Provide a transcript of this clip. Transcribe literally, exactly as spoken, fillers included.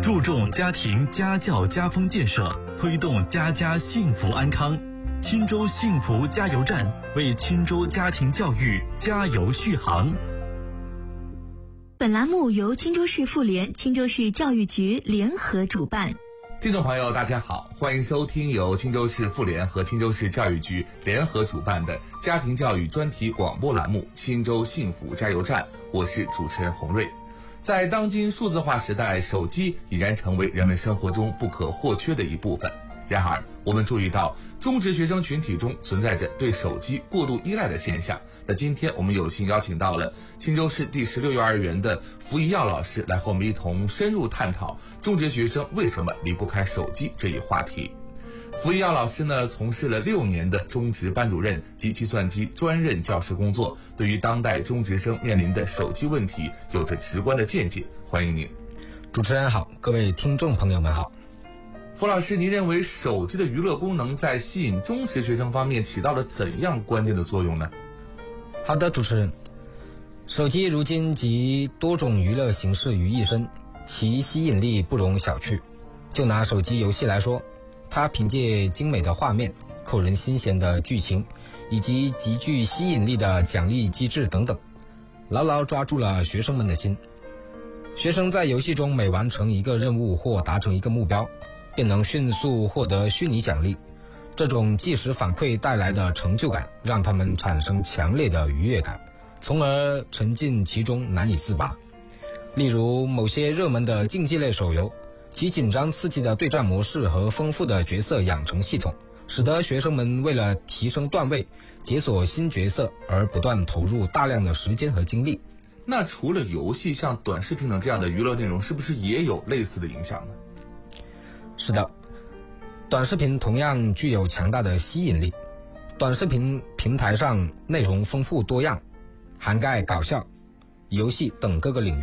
注重家庭家教家风建设，推动家家幸福安康。钦州幸福加油站为钦州家庭教育加油续航。 本栏目由钦州市妇联、钦州市教育局联合主办。 听众朋友大家好，欢迎收听由钦州市妇联和钦州市教育局联合主办的家庭教育专题广播栏目钦州幸福加油站，我是主持人洪瑞。在当今数字化时代，手机已然成为人们生活中不可或缺的一部分。然而我们注意到中职学生群体中存在着对手机过度依赖的现象。那今天我们有幸邀请到了钦州市第十六幼儿园的符宜耀老师来和我们一同深入探讨中职学生为什么离不开手机这一话题。符宜耀老师呢，从事了六年的中职班主任及计算机专任教师工作，对于当代中职生面临的手机问题有着直观的见解。欢迎您。 主持人好，各位听众朋友们好。 符老师，您认为手机的娱乐功能在吸引中职学生方面起到了怎样关键的作用呢？ 好的，主持人，手机如今集多种娱乐形式于一身，其吸引力不容小觑。就拿手机游戏来说，它凭借精美的画面、扣人心弦的剧情以及极具吸引力的奖励机制等等，牢牢抓住了学生们的心。学生在游戏中每完成一个任务或达成一个目标，便能迅速获得虚拟奖励，这种即时反馈带来的成就感让他们产生强烈的愉悦感，从而沉浸其中难以自拔。例如某些热门的竞技类手游，其紧张刺激的对战模式和丰富的角色养成系统，使得学生们为了提升段位、解锁新角色而不断投入大量的时间和精力。 那除了游戏，像短视频等这样的娱乐内容，是不是也有类似的影响呢？ 是的，短视频同样具有强大的吸引力。短视频平台上内容丰富多样，涵盖搞笑、游戏等各个领域。